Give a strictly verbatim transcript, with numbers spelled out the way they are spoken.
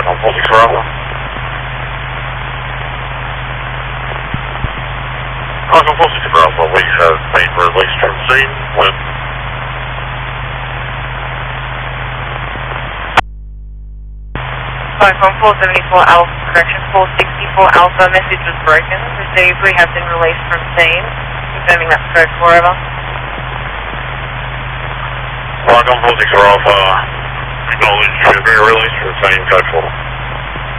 on four six four Alpha. Falcon four six four Alpha, we have been released from scene when... Falcon four seventy-four Alpha, correction four sixty-four Alpha, message was broken. Received, we have been released from scene. Confirming that's code four over. Falcon four six four Alpha, acknowledge we've been released from scene, code four.